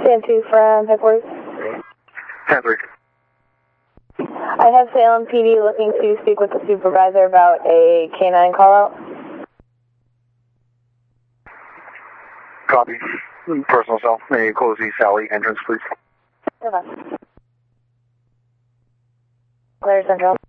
10-2 from headquarters. 10-3. I have Salem PD looking to speak with the supervisor about a canine call-out. Copy. Personal cell. May close the Sally entrance, please. Okay. Clear Central.